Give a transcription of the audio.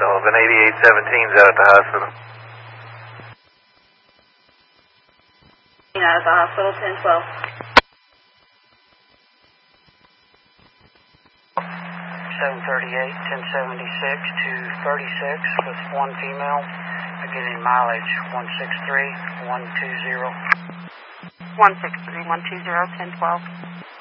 Sullivan, 8817's out at the hospital. Out at the hospital, 1012. 738, 1076 to 36 with one female, beginning mileage 163, 120. 163, 120, 1012.